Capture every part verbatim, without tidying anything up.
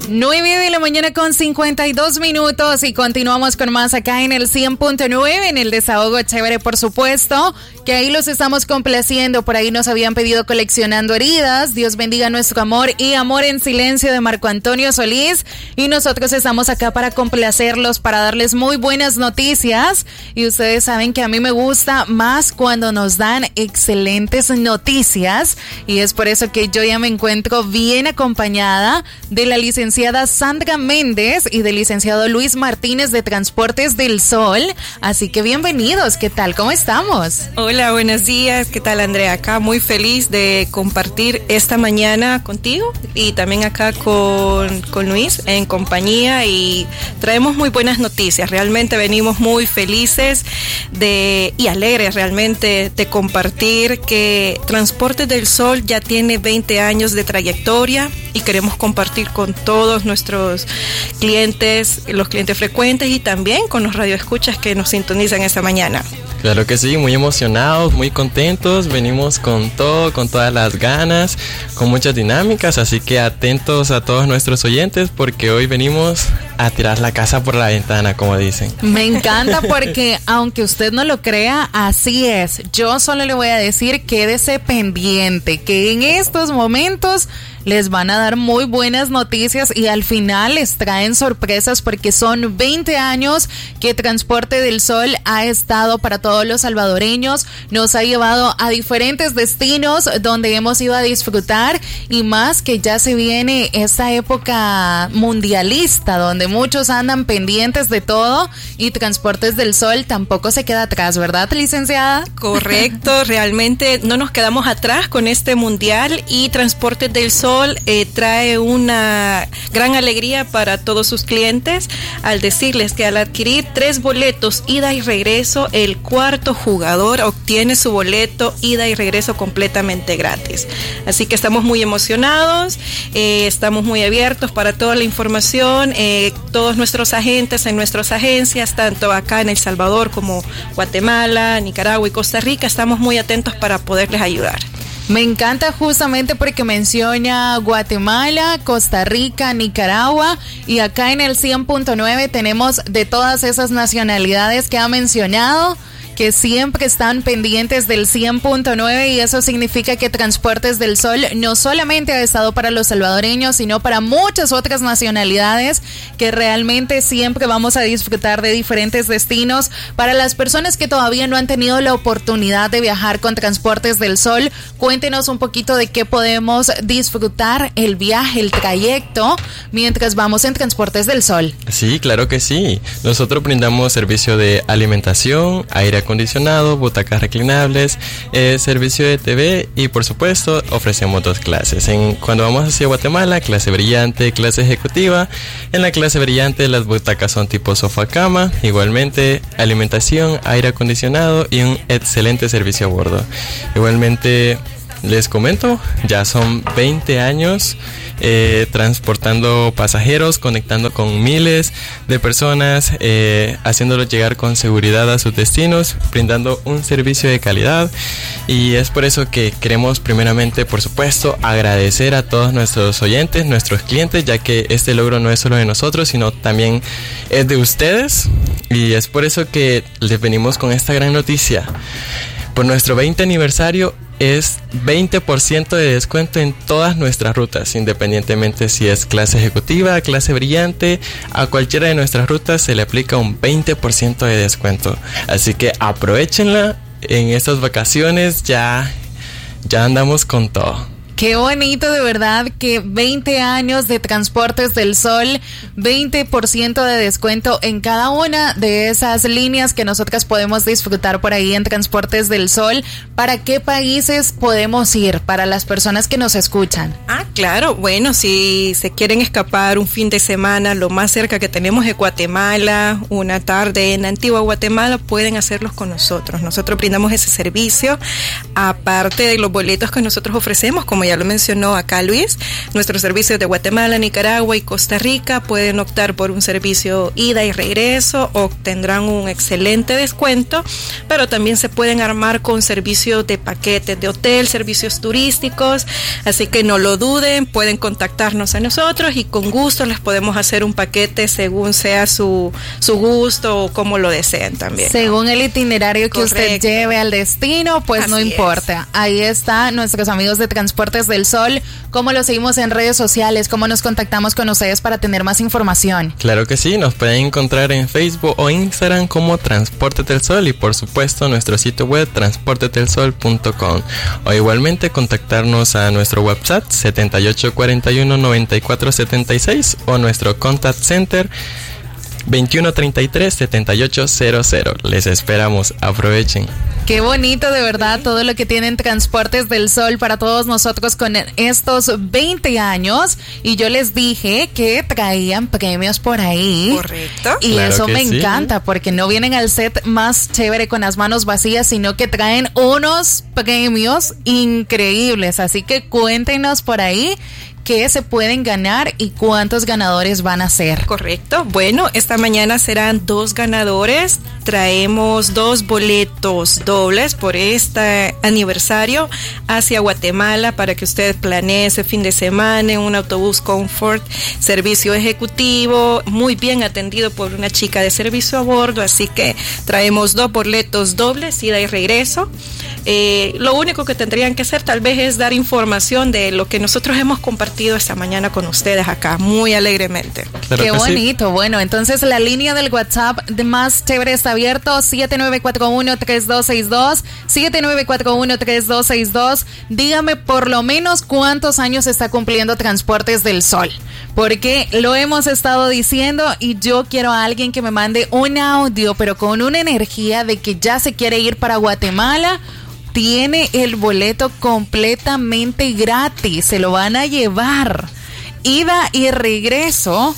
nueve de la mañana con cincuenta y dos minutos y continuamos con más acá en el cien punto nueve, en el Desahogo Chévere, por supuesto, que ahí los estamos complaciendo. Por ahí nos habían pedido Coleccionando Heridas, Dios bendiga nuestro amor y Amor en Silencio de Marco Antonio Solís, y nosotros estamos acá para complacerlos, para darles muy buenas noticias, y ustedes saben que a mí me gusta más cuando nos dan excelentes noticias, y es por eso que yo ya me encuentro bien acompañada de la licenciada Sandra Méndez y del licenciado Luis Martínez de Transportes del Sol. Así que bienvenidos, ¿qué tal? ¿Cómo estamos? Hola, buenos días, ¿qué tal, Andrea? Acá muy feliz de compartir esta mañana contigo y también acá con, con Luis en compañía, y traemos muy buenas noticias. Realmente venimos muy felices de y alegres realmente de compartir que Transportes del Sol ya tiene veinte años de trayectoria, y queremos compartir con todos nuestros clientes, los clientes frecuentes, y también con los radioescuchas que nos sintonizan esta mañana. Claro que sí, muy emocionados, muy contentos, venimos con todo, con todas las ganas, con muchas dinámicas, así que atentos a todos nuestros oyentes, porque hoy venimos a tirar la casa por la ventana, como dicen. Me encanta porque, aunque usted no lo crea, así es. Yo solo le voy a decir, quédese pendiente, que en estos momentos les van a dar muy buenas noticias y al final les traen sorpresas, porque son veinte años que Transporte del Sol ha estado para todos los salvadoreños, nos ha llevado a diferentes destinos donde hemos ido a disfrutar, y más que ya se viene esta época mundialista donde muchos andan pendientes de todo, y Transportes del Sol tampoco se queda atrás, ¿verdad, licenciada? Correcto, realmente no nos quedamos atrás con este mundial, y Transportes del Sol Eh, trae una gran alegría para todos sus clientes al decirles que al adquirir tres boletos ida y regreso, el cuarto jugador obtiene su boleto ida y regreso completamente gratis. Así que estamos muy emocionados, eh, estamos muy abiertos para toda la información, eh, todos nuestros agentes en nuestras agencias, tanto acá en El Salvador como Guatemala, Nicaragua y Costa Rica, estamos muy atentos para poderles ayudar. Me encanta justamente porque menciona Guatemala, Costa Rica, Nicaragua, y acá en el cien punto nueve tenemos de todas esas nacionalidades que ha mencionado, que siempre están pendientes del cien punto nueve, y eso significa que Transportes del Sol no solamente ha estado para los salvadoreños, sino para muchas otras nacionalidades, que realmente siempre vamos a disfrutar de diferentes destinos. Para las personas que todavía no han tenido la oportunidad de viajar con Transportes del Sol, cuéntenos un poquito de qué podemos disfrutar el viaje, el trayecto, mientras vamos en Transportes del Sol. Sí, claro que sí. Nosotros brindamos servicio de alimentación, aire acondicionado, butacas reclinables, eh, servicio de T V, y por supuesto ofrecemos dos clases. En, cuando vamos hacia Guatemala, clase brillante, clase ejecutiva. En la clase brillante las butacas son tipo sofá cama, igualmente alimentación, aire acondicionado y un excelente servicio a bordo. Igualmente les comento, ya son veinte años eh, transportando pasajeros, conectando con miles de personas, eh, haciéndolos llegar con seguridad a sus destinos, brindando un servicio de calidad. Y es por eso que queremos primeramente, por supuesto, agradecer a todos nuestros oyentes, nuestros clientes, ya que este logro no es solo de nosotros, sino también es de ustedes. Y es por eso que les venimos con esta gran noticia. Por nuestro veinte aniversario es veinte por ciento de descuento en todas nuestras rutas, independientemente si es clase ejecutiva, clase brillante, a cualquiera de nuestras rutas se le aplica un veinte por ciento de descuento. Así que aprovechenla en estas vacaciones, ya, ya andamos con todo. Qué bonito, de verdad, que veinte años de Transportes del Sol, veinte por ciento de descuento en cada una de esas líneas que nosotras podemos disfrutar por ahí en Transportes del Sol. ¿Para qué países podemos ir para las personas que nos escuchan? Ah, claro, bueno, si se quieren escapar un fin de semana, lo más cerca que tenemos es Guatemala, una tarde en Antigua Guatemala, pueden hacerlos con nosotros. Nosotros brindamos ese servicio, aparte de los boletos que nosotros ofrecemos, como ya lo mencionó acá Luis, nuestros servicios de Guatemala, Nicaragua y Costa Rica pueden optar por un servicio ida y regreso, obtendrán un excelente descuento, pero también se pueden armar con servicios de paquetes de hotel, servicios turísticos, así que no lo duden, pueden contactarnos a nosotros y con gusto les podemos hacer un paquete según sea su, su gusto o como lo deseen también. Según el itinerario que Correcto. usted lleve al destino, pues Así no importa. es. Ahí está nuestros amigos de Transportes del Sol. ¿Cómo los seguimos en redes sociales? ¿Cómo nos contactamos con ustedes para tener más información? Claro que sí, nos pueden encontrar en Facebook o Instagram como Transportes del Sol y por supuesto nuestro sitio web transportes del sol punto com o igualmente contactarnos a nuestro WhatsApp setenta y ocho cuarenta y uno noventa y cuatro setenta y seis o nuestro Contact Center veintiuno treinta y tres setenta y ocho cero cero. Les esperamos, aprovechen. Qué bonito, de verdad, todo lo que tienen Transportes del Sol para todos nosotros con estos veinte años. Y yo les dije que traían premios por ahí. Correcto. Y Claro eso que me sí. encanta, porque no vienen al set más chévere con las manos vacías, sino que traen unos premios increíbles. Así que cuéntenos por ahí qué se pueden ganar y cuántos ganadores van a ser. Correcto. Bueno, esta mañana serán dos ganadores. Traemos dos boletos dobles por este aniversario hacia Guatemala para que usted planee ese fin de semana en un autobús Comfort, servicio ejecutivo, muy bien atendido por una chica de servicio a bordo. Así que traemos dos boletos dobles, ida y regreso. Eh, lo único que tendrían que hacer tal vez es dar información de lo que nosotros hemos compartido esta mañana con ustedes acá, muy alegremente. Claro Qué que sí. bonito. Bueno, entonces la línea del WhatsApp de Más Chévere está abierto, siete nueve cuatro uno tres dos seis dos, siete nueve cuatro uno tres dos seis dos. Dígame por lo menos cuántos años está cumpliendo Transportes del Sol, porque lo hemos estado diciendo y yo quiero a alguien que me mande un audio, pero con una energía de que ya se quiere ir para Guatemala. Tiene el boleto completamente gratis, se lo van a llevar, ida y regreso,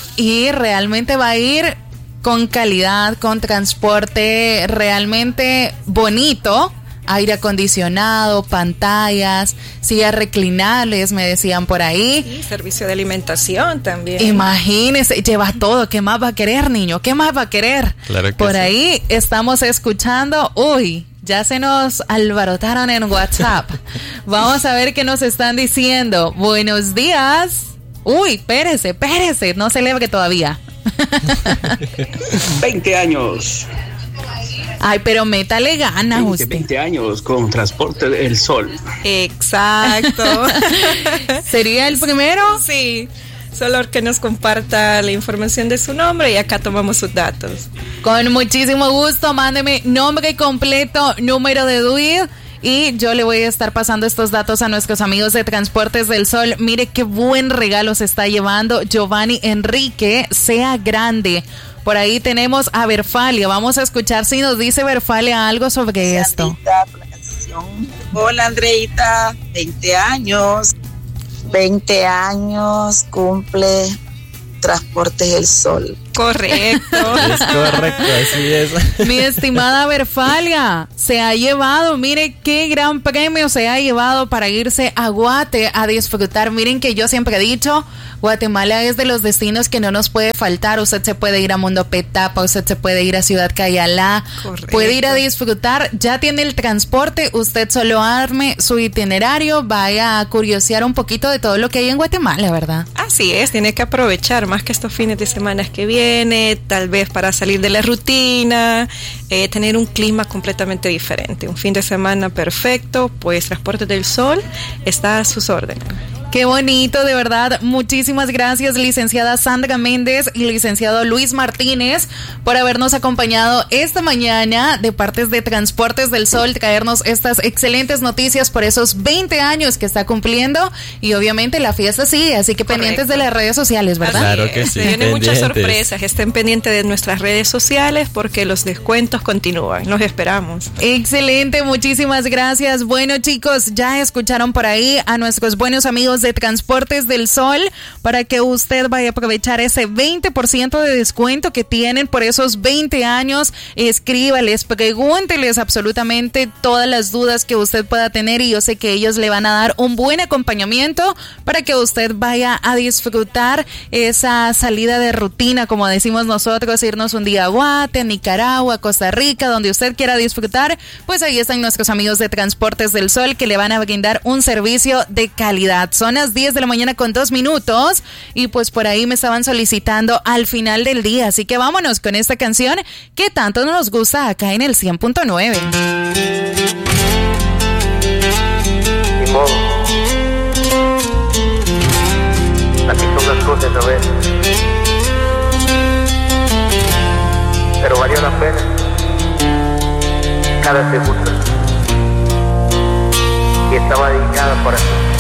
y realmente va a ir con calidad, con transporte realmente bonito, aire acondicionado, pantallas, sillas reclinables, me decían por ahí. Y servicio de alimentación también. Imagínese, lleva todo. ¿Qué más va a querer, niño? ¿Qué más va a querer? Claro que por sí. ahí estamos escuchando, uy, ya se nos alborotaron en WhatsApp. Vamos a ver qué nos están diciendo. Buenos días. Uy, espérese, espérese, no celebre todavía. veinte años. Ay, pero métale ganas veinte, usted. veinte años con Transporte del Sol. Exacto. ¿Sería el primero? Sí. Solo que nos comparta la información de su nombre y acá tomamos sus datos. Con muchísimo gusto, mándeme nombre completo, número de D U I y yo le voy a estar pasando estos datos a nuestros amigos de Transportes del Sol. Mire qué buen regalo se está llevando Giovanni Enrique, sea grande. Por ahí tenemos a Verfalia. Vamos a escuchar si nos dice Verfalia algo sobre esto. Hola Andreita, veinte años. veinte años cumple Transportes del Sol. Correcto. Es correcto, así es. Mi estimada Verfalia, se ha llevado, mire qué gran premio se ha llevado para irse a Guate a disfrutar. Miren que yo siempre he dicho, Guatemala es de los destinos que no nos puede faltar. Usted se puede ir a Mundo Petapa, usted se puede ir a Ciudad Cayalá, Correcto. puede ir a disfrutar, ya tiene el transporte, usted solo arme su itinerario, vaya a curiosear un poquito de todo lo que hay en Guatemala, ¿verdad? Así es, tiene que aprovechar más que estos fines de semana que viene, tal vez para salir de la rutina, eh, tener un clima completamente diferente. Un fin de semana perfecto, pues Transportes del Sol está a sus órdenes. Qué bonito, de verdad. Muchísimas gracias, licenciada Sandra Méndez y licenciado Luis Martínez, por habernos acompañado esta mañana de partes de Transportes del Sol, traernos estas excelentes noticias por esos veinte años que está cumpliendo y obviamente la fiesta sigue, así que pendientes Correcto. de las redes sociales, ¿verdad? Claro Así que es, sí, se vienen muchas pendientes. sorpresas, estén pendientes de nuestras redes sociales porque los descuentos continúan, los esperamos. Excelente, muchísimas gracias. Bueno, chicos, ya escucharon por ahí a nuestros buenos amigos de Transportes del Sol para que usted vaya a aprovechar ese veinte por ciento de descuento que tienen por esos veinte años. Escríbales, pregúnteles absolutamente todas las dudas que usted pueda tener y yo sé que ellos le van a dar un buen acompañamiento para que usted vaya a disfrutar esa salida de rutina, como decimos nosotros, irnos un día a Guate, a Nicaragua, a Costa Rica, donde usted quiera disfrutar. Pues ahí están nuestros amigos de Transportes del Sol que le van a brindar un servicio de calidad. Son las diez de la mañana con dos minutos y pues por ahí me estaban solicitando al final del día, así que vámonos con esta canción que tanto nos gusta acá en el cien punto nueve. Simón, así son las cosas a veces, pero valió la pena cada segundo y estaba dedicada para ti.